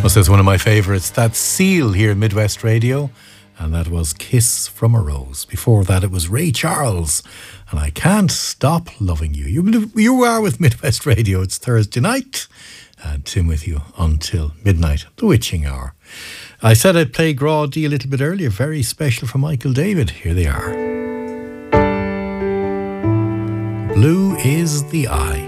That's one of my favourites. That's Seal here at Midwest Radio, and that was Kiss from a Rose. Before that, it was Ray Charles, and I Can't Stop Loving You. You are with Midwest Radio. It's Thursday night, and Tim with you until midnight, the witching hour. I said I'd play Graw D a little bit earlier, very special for Michael David. Here they are. Blue is the Eye.